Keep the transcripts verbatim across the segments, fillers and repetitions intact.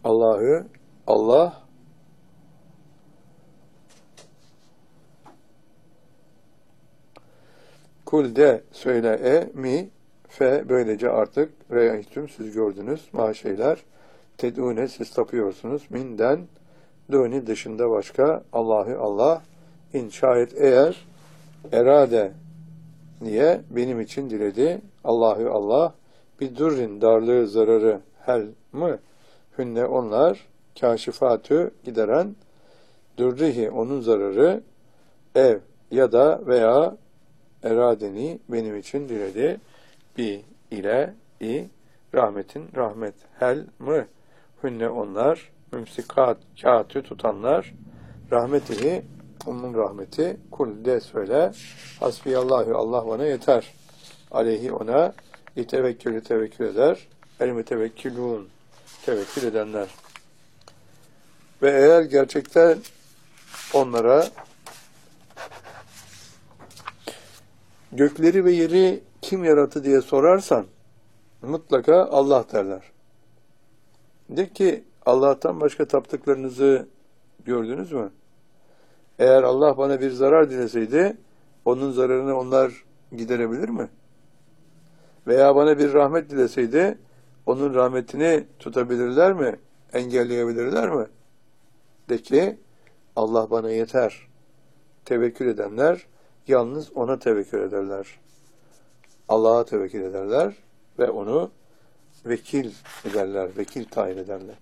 Allah'ı, Allah, kul de söyle e mi fe böylece artık reyahitüm siz gördünüz ma şeyler ted'une siz tapıyorsunuz minden duni dışında başka Allah'ı Allah in şayet eğer erade niye benim için diledi Allah'ı Allah bir durrin darlığı zararı hel mı hünne onlar kaşifatü gideren durrihi onun zararı ev ya da veya eradeni benim için diledi bi ile i rahmetin rahmet hel mı hünne onlar mümsikat kâtü tutanlar rahmetihi onun rahmeti kul de söyle hasbiyallahu Allah bana yeter aleyhi ona itevekkülü tevekkül eder el mütevekkilûn tevekkül edenler ve eğer gerçekten onlara gökleri ve yeri kim yarattı diye sorarsan mutlaka Allah derler. De ki Allah'tan başka taptıklarınızı gördünüz mü? Eğer Allah bana bir zarar dileseydi onun zararını onlar giderebilir mi? Veya bana bir rahmet dileseydi onun rahmetini tutabilirler mi? Engelleyebilirler mi? De ki Allah bana yeter. Tevekkül edenler yalnız ona tevekkül ederler. Allah'a tevekkül ederler ve onu vekil ederler, vekil tayin ederler.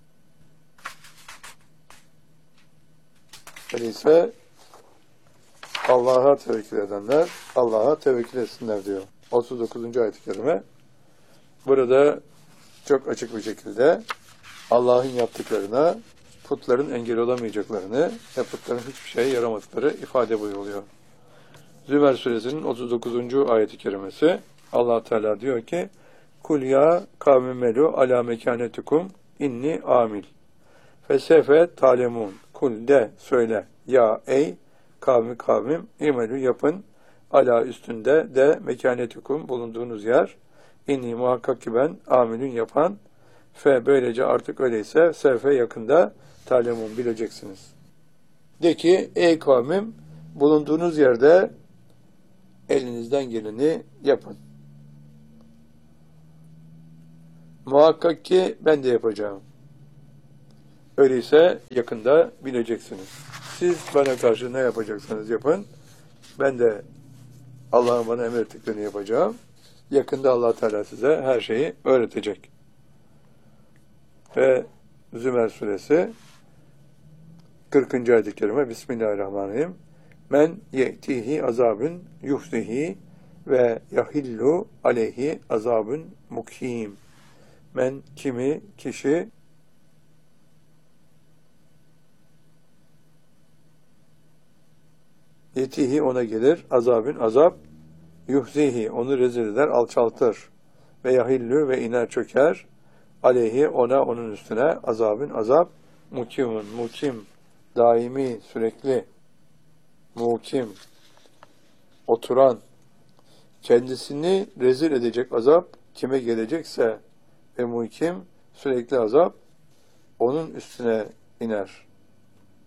Öyleyse Allah'a tevekkül edenler Allah'a tevekkül etsinler diyor. otuz dokuzuncu ayet-i kerime. Burada çok açık bir şekilde Allah'ın yaptıklarına putların engel olamayacaklarını ve putların hiçbir şeye yaramadıkları ifade buyuruluyor. Zümer suresinin otuz dokuzuncu ayet-i kerimesi Allah Teala diyor ki kul ya kavmi melu ala mekanetukum inni amil fesefe talemun kul de söyle ya ey kavmi kavmim imelu yapın ala üstünde de mekanetukum bulunduğunuz yer inni muhakkak ki ben amilün yapan fe böylece artık öyleyse sefe yakında talemun bileceksiniz. De ki ey kavmim bulunduğunuz yerde elinizden geleni yapın. Muhakkak ki ben de yapacağım. Öyleyse yakında bileceksiniz. Siz bana karşı ne yapacaksanız yapın. Ben de Allah'ın bana emrettiklerini yapacağım. Yakında Allah Teala size her şeyi öğretecek. Ve Zümer suresi kırkıncı ayet-i kerime Bismillahirrahmanirrahim. Men ye'tihi azabun yuhzihi ve yahillu aleyhi azabun mukim. Men kimi kişi yetihi ona gelir azabın azap yuhzihi onu rezil eder alçaltır ve yahillu ve iner çöker aleyhi ona onun üstüne azabın azap mukimun mukim daimi sürekli mukim oturan kendisini rezil edecek azap kime gelecekse ve mukim sürekli azap onun üstüne iner.